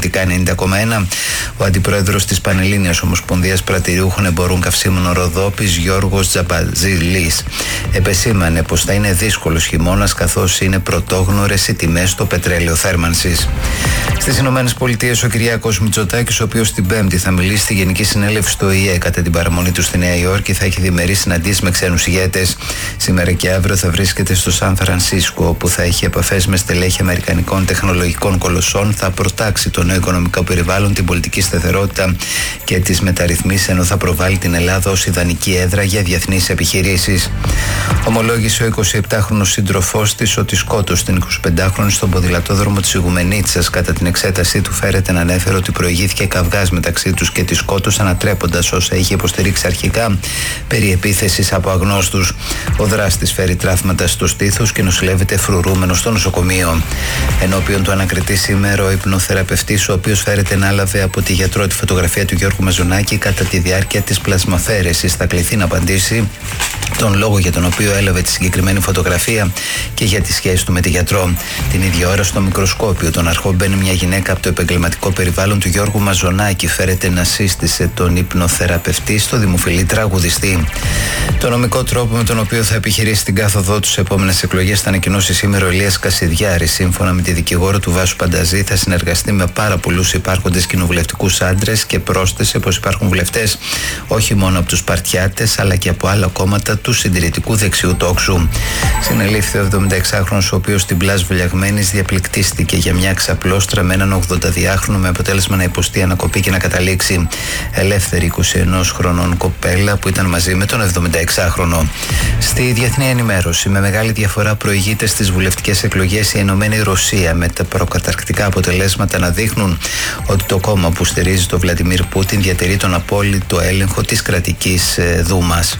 παραπολιτικά 90,1. Ο αντιπρόεδρος της Πανελλήνιας Ομοσπονδίας Πρατηριούχων Εμπορών Καυσίμων Ροδόπης, Γιώργος Τζαμπαζίλης, επεσήμανε πως θα είναι δύσκολος χειμώνας καθώς είναι πρωτόγνωρες οι τιμές στο πετρέλαιο θέρμανσης. Στις Ηνωμένες Πολιτείες, ο Κυριάκος Μητσοτάκης, ο οποίος την Πέμπτη θα μιλήσει στη Γενική Συνέλευση του ΟΗΕ κατά την παραμονή του στη Νέα Υόρκη, θα έχει διμερείς συναντήσεις με ξένους ηγέτες. Σήμερα και αύριο θα βρίσκεται στο Σαν Φρανσίσκο, όπου θα έχει επαφές με στελέχη αμερικανικών τεχνολογικών κολοσσών, θα προτάξει το νέο οικονομικό περιβάλλον, την πολιτική σταθερότητα και τις μεταρρυθμίσεις, ενώ θα προβάλλει την Ελλάδα ως ιδανική έδρα για διεθνείς επιχειρήσεις. Ομολόγησε ο 27χρονος σύντροφός της ότι σκότωσε την 25χρονη στον ποδηλατόδρομο της Ιγουμενίτσας. Κατά την εξέτασή του, φέρεται να ανέφερε ότι προηγήθηκε καυγάς μεταξύ τους και τη σκότωσε, ανατρέποντας όσα είχε υποστηρίξει αρχικά περί επίθεσης από αγνώστους. Ο δράστης φέρει τραύματα στο στήθος και νοσηλεύεται φρουρούμενο στο νοσοκομείο. Ενώπιον του ανακριτή σήμερα, ο υπνοθεραπευτής, ο οποίος φέρεται να έλαβε από τη γιατρό τη φωτογραφία του Γιώργου Μαζονάκη κατά τη διάρκεια της πλασμαφαίρεσης, θα κληθεί να απαντήσει τον λόγο για τον οποίο έλαβε τη συγκεκριμένη φωτογραφία και για τη σχέση του με τη γιατρό. Την ίδια ώρα, στο μικροσκόπιο των αρχών μπαίνει μια γυναίκα από το επαγγελματικό περιβάλλον του Γιώργου Μαζονάκη. Φέρεται να σύστησε τον υπνοθεραπευτή στο δημοφιλή τραγουδιστή. Το νομικό τρόπο με τον οποίο θα επιχειρήσει την κάθοδό του σε επόμενες εκλογές θα ανακοινώσει σήμερα ο Ηλίας Κασιδιάρης. Σύμφωνα με τη δικηγόρο του Βάσου Πανταζή, θα συνεργαστεί με πάρα πολλούς υπάρχοντες κοινοβουλευτικούς άντρες και πρόσθεσε πως υπάρχουν βουλευτές όχι μόνο από τους Σπαρτιάτες αλλά και από άλλα κόμματα του συντηρητικού δεξιού τόξου. Συνελήφθη ο 76χρονος, ο οποίος στην Πλάζ Βουλιαγμένης διαπληκτίστηκε για μια ξαπλώστρα με έναν 82χρονο με αποτέλεσμα να υποστεί ανακοπή και να καταλήξει. Ελεύθερη 21 χρονών κοπέλα που ήταν μαζί με τον 76χρονο. Στη διεθνή ενημέρωση, με μεγάλη διαφορά προηγείται στις βουλευτικές εκλογές η Ενωμένη Ρωσία, με τα προκαταρκτικά αποτελέσματα να δείχνουν ότι το κόμμα που στηρίζει τον Βλαντιμίρ Πούτιν διατηρεί τον απόλυτο έλεγχο της κρατικής δούμας.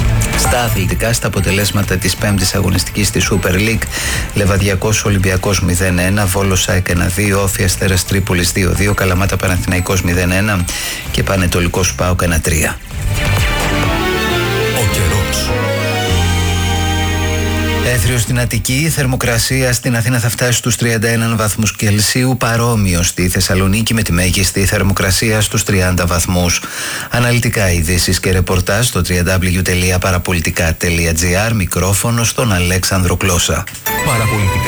Στα αθλητικά, στα αποτελέσματα της πέμπτης αγωνιστικής της Super League, Λεβαδιακός Ολυμπιακός 0-1, Βόλος ΑΕΚ 1-2, Όφη Αστέρας Τρίπολης 2-2, Καλαμάτα Παναθηναϊκός 0-1 και Πανετολικός ΠΑΟΚ 1-3. Έθριο στην Αττική, η θερμοκρασία στην Αθήνα θα φτάσει στους 31 βαθμούς Κελσίου, παρόμοιο στη Θεσσαλονίκη με τη μέγιστη θερμοκρασία στους 30 βαθμούς. Αναλυτικά ειδήσεις και ρεπορτάζ στο www.parapolitica.gr, μικρόφωνο στον Αλέξανδρο Κλώσσα. Παραπολιτικά.